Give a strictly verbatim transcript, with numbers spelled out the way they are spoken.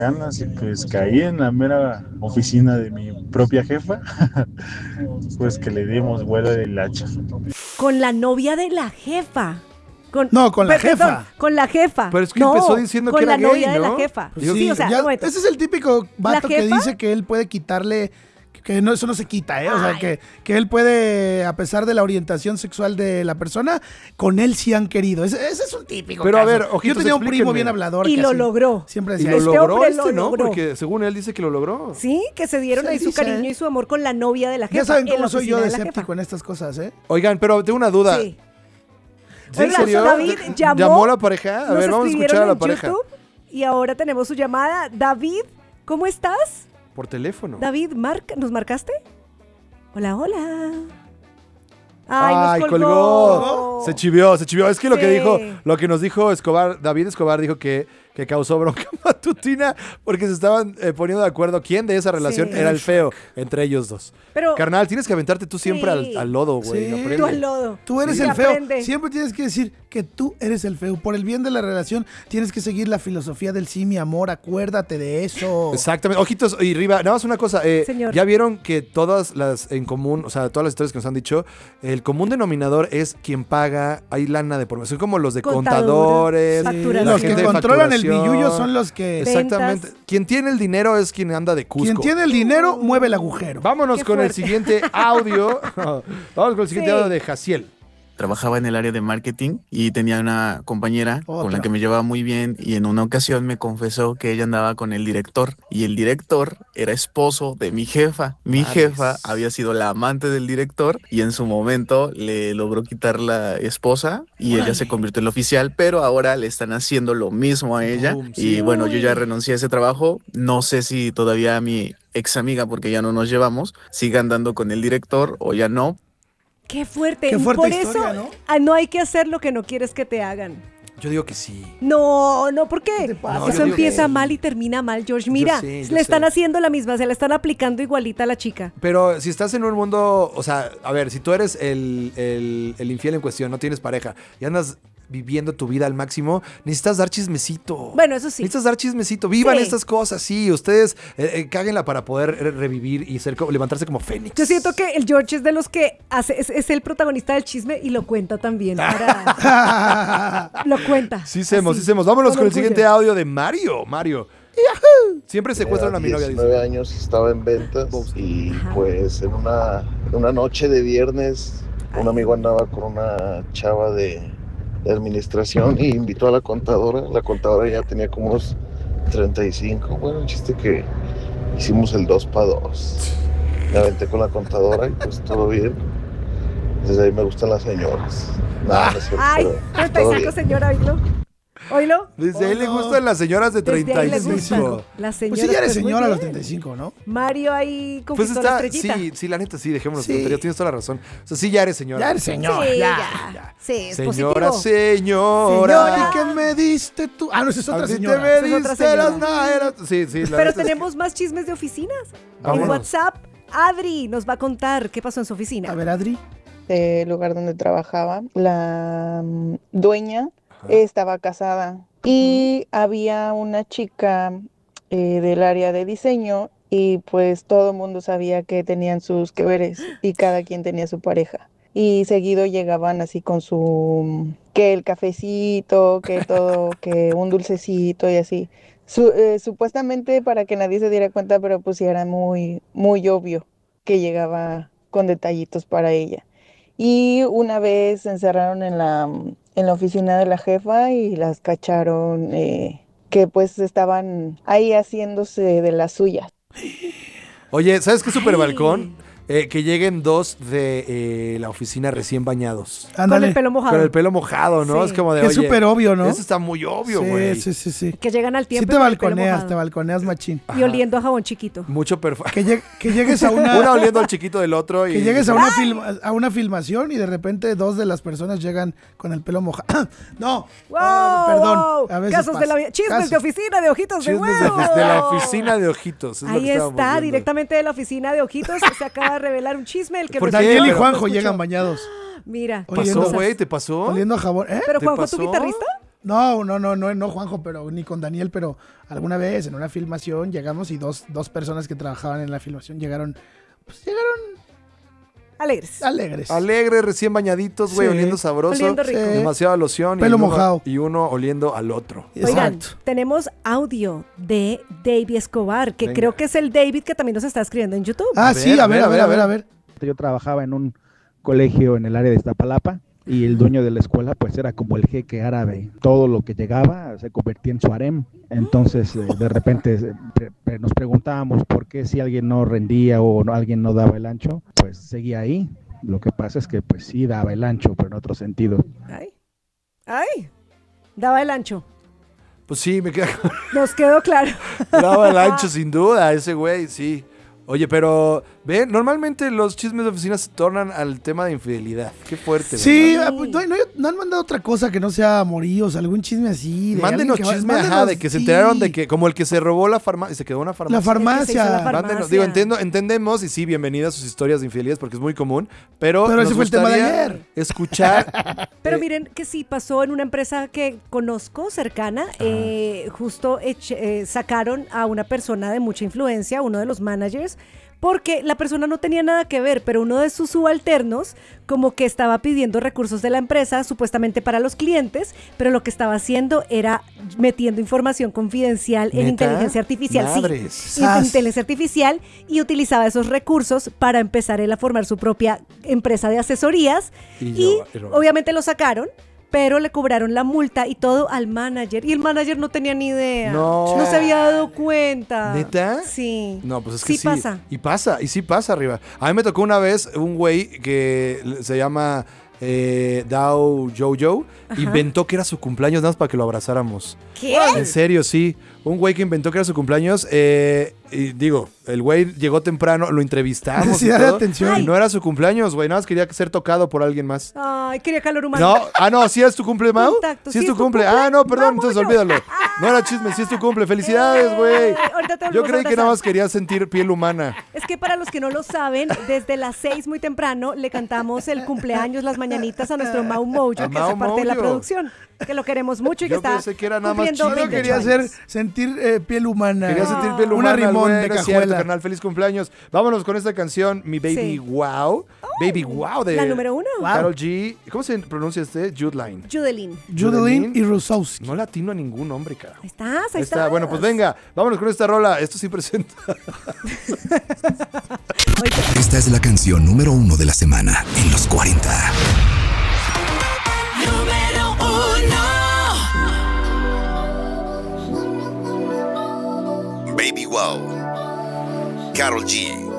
ganas y pues caí en la mera oficina de mi propia jefa, pues que le dimos vuelo del hacha. Con la novia de la jefa. Con, No, con la per- perdón, jefa. con la jefa. Pero es que No, empezó diciendo con que era la novia gay, de ¿no? la jefa. Pues sí, o sea, ya, un momento. ese es el típico vato que jefa? dice que él puede quitarle, que no, eso no se quita, ¿eh? O sea, Ay. que, que él puede, a pesar de la orientación sexual de la persona, con él sí han querido. Ese, ese es un típico Pero a caso. ver, ojitos, Yo tenía un primo explíquenme. bien hablador. Y que lo así logró. Siempre Y decía lo eso. Este logró hombre este, lo ¿no? logró. Porque según él dice que lo logró. Sí, que se dieron Sí, ahí su dice. cariño y su amor con la novia de la jefa. Ya saben en cómo la soy yo oficina de la escéptico jefa. en estas cosas, ¿eh? Oigan, pero tengo una duda. Sí. ¿Sí, en Oiga, serio? David llamó. a la pareja? A Nos ver, vamos a escribieron escuchar a la en pareja. YouTube y ahora tenemos su llamada. David, ¿cómo estás? Por teléfono. David, marca, ¿nos marcaste? Hola, hola. Ay, nos colgó. Se chivió, se chivió. Es que lo que Sí. dijo, lo que nos dijo Escobar, David Escobar dijo que, que causó bronca matutina porque se estaban eh, poniendo de acuerdo quién de esa relación Sí. era el feo entre ellos dos. Pero Carnal, tienes que aventarte tú siempre Sí. al, al lodo, güey. Sí. aprende. tú al lodo. Tú eres Sí, el feo. aprende. Siempre tienes que decir que tú eres el feo. Por el bien de la relación, tienes que seguir la filosofía del sí, mi amor. Acuérdate de eso. Exactamente. Ojitos y Riva, nada más una cosa. eh, Señor. ya vieron que todas las en común, o sea, todas las historias que nos han dicho, el común denominador es quien paga, hay lana de por medio. Son como los de Contadora, contadores, facturación. la Los que gente de controlan el facturación. billullo son los que... Exactamente. Ventas. Quien tiene el dinero es quien anda de Cusco. Quien tiene el dinero, mueve el agujero. Vámonos Qué con el fuerte. siguiente audio. Vamos con el siguiente Sí. audio de Jaciel. Trabajaba en el área de marketing y tenía una compañera Otra. con la que me llevaba muy bien y en una ocasión me confesó que ella andaba con el director y el director era esposo de mi jefa. Mi Madres. jefa había sido la amante del director y en su momento le logró quitar la esposa y ella se convirtió en la oficial, pero ahora le están haciendo lo mismo a ella. Boom, sí. Y bueno, yo ya Uy. renuncié a ese trabajo. No sé si todavía mi ex amiga, porque ya no nos llevamos, siga andando con el director o ya no. Qué fuerte. Qué fuerte Por historia, eso ¿no? ah, no hay que hacer lo que no quieres que te hagan. Yo digo que sí. No, no, ¿por qué? ¿Qué te pasa? No, yo Eso digo empieza que- mal y termina mal, George. Mira, sé, yo le están sé. haciendo la misma, se la están aplicando igualita a la chica. Pero si estás en un mundo, o sea, a ver, si tú eres el, el, el infiel en cuestión, no tienes pareja y andas viviendo tu vida al máximo, necesitas dar chismecito. Bueno, eso sí. Necesitas dar chismecito. Vivan Sí. estas cosas, sí. Ustedes eh, eh, cáguenla para poder re- revivir y ser, co- levantarse como fénix. Yo siento que el George es de los que hace, es, es el protagonista del chisme y lo cuenta también. para- lo cuenta. Sí, semos, así, sí, semos. Vámonos con el orgullo. siguiente audio de Mario. Mario. Siempre secuestran a mi novia, diecinueve dice. años estaba en ventas y Ajá. pues en una, en una noche de viernes un amigo andaba con una chava de, de administración y invitó a la contadora. La contadora ya tenía como unos treinta y cinco. Bueno, el chiste que hicimos el dos para dos. Me aventé con la contadora y pues todo bien. Desde ahí me gustan las señoras. Nada, no es cierto, Ay, pero treinta y todo cinco, bien. señora, oílo. Oílo. Desde ahí le Oh, no. gustan las señoras de Desde ahí treinta y le cinco. gustan las Pues señoras. sí, ya eres pues, muy señora a los bien. treinta y cinco, ¿no? Mario ahí Pues conquistó la está, estrellita. sí, sí, la neta, sí, dejémonos Sí. de tontería, tienes toda la razón. O sea, sí, ya eres señora. Ya eres señora. Sí, ya. ya. Sí, es Señora, positivo. señora. Señora. ¿Y qué me diste tú? Ah, no, esa es A otra ti te señora. me Esa es otra diste señora. las naderas. Sí, sí. la Pero neta es que- tenemos más chismes de oficinas. Vámonos. En WhatsApp, Adri nos va a contar qué pasó en su oficina. A ver, Adri. del lugar donde trabajaba, la mm, dueña estaba casada y había una chica eh, del área de diseño y pues todo el mundo sabía que tenían sus que veres y cada quien tenía su pareja. Y seguido llegaban así con su, que el cafecito, que todo, que un dulcecito y así. Su- eh, supuestamente para que nadie se diera cuenta, pero pues sí era muy, muy obvio que llegaba con detallitos para ella. Y una vez se encerraron en la, en la oficina de la jefa y las cacharon eh, que pues estaban ahí haciéndose de las suyas. Oye, ¿sabes qué es super Ay. balcón? Eh, que lleguen dos de eh, la oficina recién bañados. Con Ándale. el pelo mojado. Con el pelo mojado, ¿no? Sí. Es como de, Es oye, súper obvio, ¿no? Eso está muy obvio, güey. Sí, sí, sí, sí. Que llegan al Sí tiempo. te con el pelo balconeas, mojado. te balconeas machín. Y oliendo a jabón chiquito. Mucho perfume. Que, lleg- que llegues a una... Una oliendo al chiquito del otro y... Que llegues a una, filma- a una filmación y de repente dos de las personas llegan con el pelo mojado. no, ¡Wow! ah, perdón. wow. A veces Casos de la pasa. vida. Chismes Casos. de oficina de ojitos de Chismes de, huevo. de la oficina de ojitos. es lo Ahí que estábamos está, viendo. directamente de la oficina de ojitos. Se acaba de revelar un chisme. El que ¿Por nos qué? Daniel y escuchó, Juanjo lo escuchó. llegan bañados. Mira. oliendo- ¿Pasó, güey? ¿Te pasó? Oliendo a jabón. ¿Eh? Pero ¿Te Juanjo, pasó? ¿tu guitarrista? No, no, no, no, no, Juanjo, pero ni con Daniel, pero alguna vez en una filmación llegamos y dos, dos personas que trabajaban en la filmación llegaron, pues llegaron Alegres. alegres. Alegres, recién bañaditos, güey, Sí. oliendo sabroso. Oliendo rico. Sí. Demasiada loción. Pelo y uno, mojado. Y uno oliendo al otro. Oigan, Exacto. tenemos audio de David Escobar, que Venga. creo que es el David que también nos está escribiendo en YouTube. Ah, A sí, ver, a ver, a ver, a ver, a ver. Yo trabajaba en un colegio en el área de Iztapalapa y el dueño de la escuela pues era como el jeque árabe. Todo lo que llegaba se convertía en su harem. Entonces eh, de repente eh, pre- pre- nos preguntábamos por qué si alguien no rendía o no- alguien no daba el ancho, pues seguía ahí. Lo que pasa es que pues sí daba el ancho, pero en otro sentido. Ay, ay, daba el ancho. Pues sí, me queda Nos quedó claro. daba el ancho sin duda, ese güey, sí. Oye, pero, ve, normalmente los chismes de oficina se tornan al tema de infidelidad. Qué fuerte, Sí, ¿verdad? ah, pues, no, no, no han mandado otra cosa que no sea amoríos, algún chisme así. De Mándenos alguien que va- chisme, ajá, mándenos, de que se sí. enteraron de que, como el que se robó la farmacia, se quedó en una farmacia. La farmacia. El que se hizo la farmacia. Mándenos, digo, entiendo, entendemos y sí, bienvenidas sus historias de infidelidad porque es muy común, pero, Pero nos ese fue el tema de gustaría ayer. escuchar. Pero eh, miren que sí pasó en una empresa que conozco cercana, eh, justo eche- eh, sacaron a una persona de mucha influencia, uno de los managers, porque la persona no tenía nada que ver, pero uno de sus subalternos como que estaba pidiendo recursos de la empresa supuestamente para los clientes, pero lo que estaba haciendo era metiendo información confidencial en ¿Neta? inteligencia artificial. Madres. Sí, en inteligencia artificial y utilizaba esos recursos para empezar él a formar su propia empresa de asesorías Y y, yo- y robar. obviamente lo sacaron, pero le cobraron la multa y todo al manager. Y el manager no tenía ni idea. No. No se había dado cuenta. ¿Neta? Sí. No, pues es que sí. Sí pasa. Y pasa, y sí pasa arriba. A mí me tocó una vez un güey que se llama eh, Dao Jojo. Inventó que era su cumpleaños nada más para que lo abrazáramos. ¿Qué? En serio, sí. Un güey que inventó que era su cumpleaños. eh, y digo, el güey llegó temprano, lo entrevistamos. y Necesidad de todo, atención. y no era su cumpleaños, güey. Nada más quería ser tocado por alguien más. Ay, quería calor humano. No, ah, no, ¿sí es tu cumple, Mau? Contacto, Sí es tu cumple. Ah, no, perdón, entonces olvídalo. No era chisme, sí es tu cumple. Felicidades, güey. Eh, ahorita te Yo volvemos a creí que nada abrazar. más quería sentir piel humana. Es que para los que no lo saben, desde las seis muy temprano le cantamos el cumpleaños, las mañanitas a nuestro Mau Mojo, que A hace Mau parte de la Mojo. producción, que lo queremos mucho y que Yo está pensé que era nada más cumpliendo chido. Solo veintiocho quería hacer años. sentir eh, piel humana. Quería sentir piel Un humana, arrimón güey, de no es cierto, cajuela. carnal. Feliz cumpleaños. Vámonos con esta canción, Mi Baby Sí. Wow. Baby Wow de La número uno. Karol G. ¿Cómo se pronuncia este? Judeline. Judelin. Judeline y Rusowski. No latino a ningún nombre, carajo. Ahí estás, ahí, Ahí está. estás. Bueno, pues venga, vámonos con esta rola. Esto sí presenta. Esta es la canción número uno de la semana en los cuarenta. Número uno. Baby Wow. Karol G.